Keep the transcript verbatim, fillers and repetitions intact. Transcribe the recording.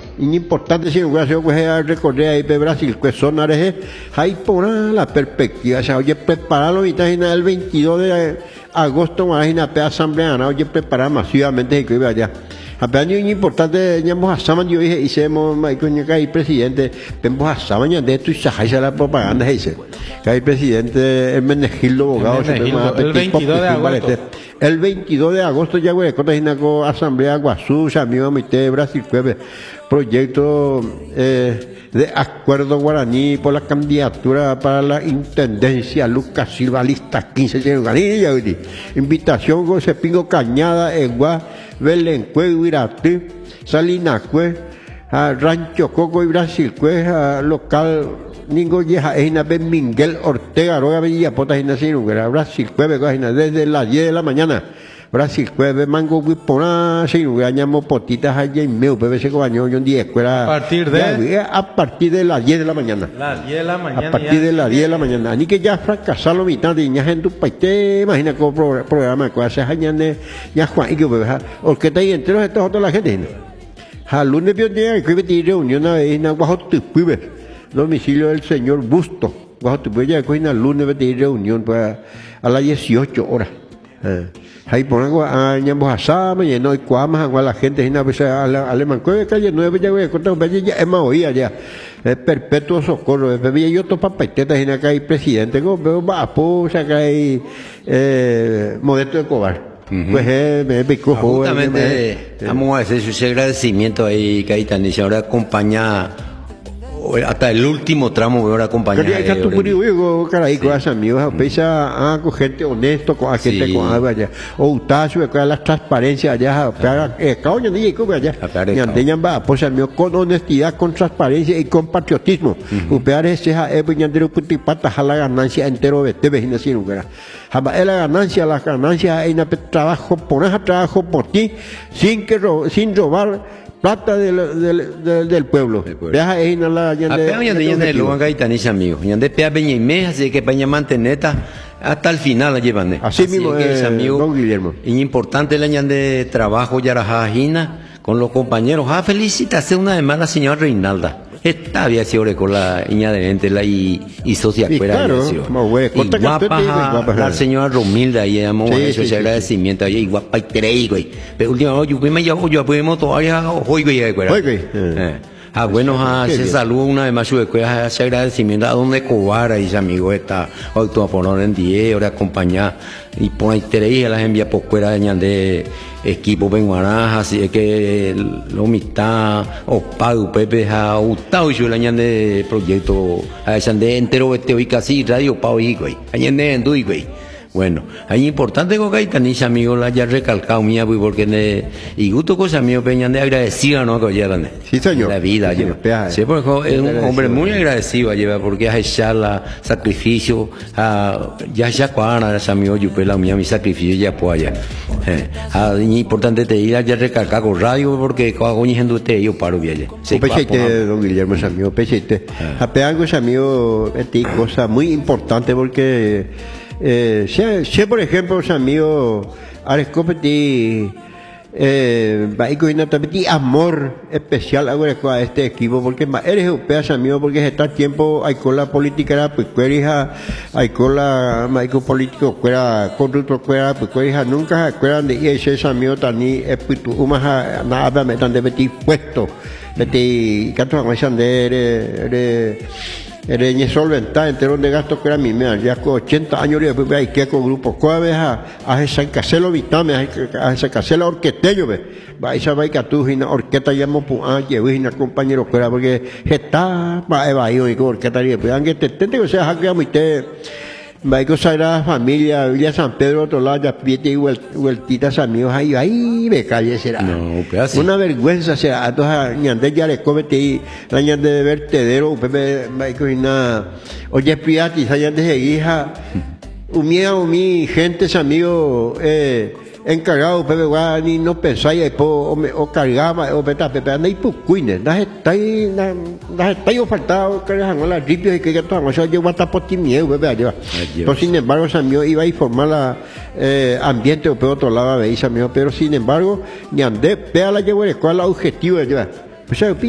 Y importante si no voy a hacer recorrer ahí de Brasil, que son arejes, ahí por la perspectiva, o sea, oye, prepararlo y el veintidós de agosto, imagina, pe asamblea, ¿no? Oye, preparar masivamente que iba allá. Apenas es importante, ñamos a Saman, yo dije, hicimos, coño, que hay presidente, vemos a Saman, ya de esto y se la propaganda, dice, que hay presidente, el Menegildo, abogado, el veintidós de agosto. El veintidós de agosto ya, güey, con la asamblea Guazú, amigo, Mité, Brasil, proyecto eh, de acuerdo guaraní por la candidatura para la intendencia, Lucas Silva, lista quince, invitación con Cepingo Cañada, Egua, Belencue, Huiratí, Salinacue, Rancho Coco y Brasilcue, local Ningo Yeja, Ejina Ben Miguel Ortega, Roga Villapota, Ejina Sinugera, Brasilcue, desde las diez de la mañana. Brasilcue, Mango Wipona, Sinugera, Ñamo Potitas, allá en Meu, Bebe Seco Baño, John diez, a partir de a partir de las diez de la mañana. Las diez de la mañana. A partir de las diez de la mañana. Ni que ya fracasaron mitad de ña en tu país, imagina como programa que hace años de ña Juan y que bebe, orquesta y enteros estos otros la gente. Al lunes vio día que iba a reunión a ver en Guajotupibe, domicilio del señor Busto. Guajotupibe ya que el lunes va a tener reunión a las dieciocho horas. Ahí ponen a ñambos asama y no hay cuamas a la gente en la alemán que calle nueve ya voy a contar ya es más oía ya es perpetuo socorro bebía yo to papetetas en acá hay presidente como veo vapo acá hay Modesto de Cobar. Pues eh, me picó justamente vamos a hacer su agradecimiento ahí Caitán y ahora acompaña hasta el último tramo voy a acompañar. Quería que tu purigo, caray, con las amigos, pesa a gente honesto, con gente con algo allá. O utazo, con las transparencias allá, para eh, caoña ni que allá. Y andeñan va, pues amigo, con honestidad, con transparencia y con patriotismo. Upear ese ja, eh, ñandero putipata, la ganancia entero de TV, sin decir nunca. Jamás la ganancia, la ganancia, hay un trabajo, pones a trabajo por ti, sin que sin robar plata del, del, del, del pueblo. Deja ahí en la yande. Apenas yande yande lo van a itanis amigos. Yande pea beña y me así que paña manteneta hasta el final la llevan. Así, así mismo que es eh, amigo. Don Guillermo. Y importante la yande trabajo yarajajina con los compañeros. Ah, felicitación una vez más la señora Reinalda. Esta había sido con la niña de gente la y, y socia fuera claro, y guapa la señora Romilda y llamamos sí, eso sí, ese sí, agradecimiento sí. Y guapa y tres güey pero último yo me yo yo podemos todavía hoy güey ah bueno ah se saluda una vez más su escuela ese agradecimiento a donde Cobara y ese amigo está hoy tú a poner en diez hora acompañar y por ahí tres las envía por fuera de equipo benguaraja así es que lo mitad o pago pepe ha gustado y yo le añade proyecto a ese de entero este hoy casi radio pau y güey añade en dui güey bueno ahí importante que Caitanis amigo la haya recalcado mía porque ne, y gusto cosa amigo peña de agradecida no que ya sí señor la vida sí, lleva sí, porque es un hombre muy agradecido lleva porque ha hecho la sacrificio a ya ya cuana ese amigo yo la mía mi sacrificio ya pues allá eh, ah, importante te ir a recalcar con radio porque hago ni gente usted yo paro bien sí pecheite don Guillermo ese amigo pecheite apeando ese amigo esta cosa muy importante porque Eh, sé, sé, por ejemplo, los amigos, Arescopeti, eh, también amor especial a este equipo, porque eres un pedazo amigo, porque está tiempo, hay con la política, pues, hay con la, hay con político, fuera, corrupto, fuera, pues, nunca se acuerdan de ese amigo también, espíritu, más nada, me están de meter puesto, meter, ¿qué tú vas a hacer? Ereñe solventar entero de gastos que era mi mea, ya con ochenta años después hay que con grupo coabe a a esa caselo vitame a esa caselo orquetello ve va esa vai que tú hina orqueta llamo pu a lleve hina compañero que era porque está va eva y con orqueta y pues aunque te tente que sea que muy te va que sagrada familia Villa San Pedro otro lado ya piete y vueltitas amigos ahí ahí me calle será no, una vergüenza será a todas ñande ya le comete y la ñande de vertedero pepe va que una oye piati esa ñande de hija umía mi gente amigos eh encargado pepe ni no pensáis o o cargaba o peta pepe anda y pucuine das está ahí das está yo faltado que dejan las ripios y que todo eso yo hasta por ti miedo pepe allá pero sin embargo amigo iba a informar la eh, ambiente o por otro lado veis amigo pero sin embargo ni andé vea la llevo de cuál objetivo allá pues